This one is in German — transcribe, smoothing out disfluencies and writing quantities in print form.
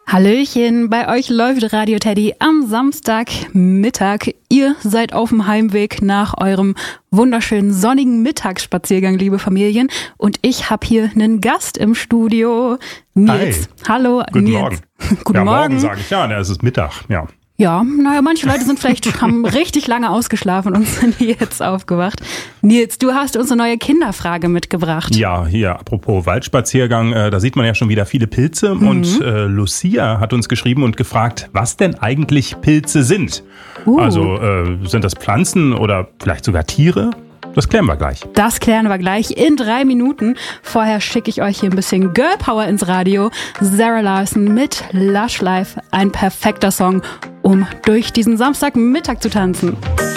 Hallöchen, bei euch läuft Radio Teddy am Samstagmittag. Ihr seid auf dem Heimweg nach eurem wunderschönen sonnigen Mittagsspaziergang, liebe Familien. Und ich habe hier einen Gast im Studio, Nils. Hi. Hallo, Guten Nils. Morgen. Guten Morgen. Morgen sage ich, es ist Mittag, ja. Ja, naja, manche Leute haben richtig lange ausgeschlafen und sind jetzt aufgewacht. Nils, du hast uns eine neue Kinderfrage mitgebracht. Ja, hier, apropos Waldspaziergang, da sieht man ja schon wieder viele Pilze. Und Lucia hat uns geschrieben und gefragt, was denn eigentlich Pilze sind. Also sind das Pflanzen oder vielleicht sogar Tiere? Das klären wir gleich. Das klären wir gleich in 3 Minuten. Vorher schicke ich euch hier ein bisschen Girl Power ins Radio. Zara Larsson mit Lush Life, ein perfekter Song, um durch diesen Samstagmittag zu tanzen.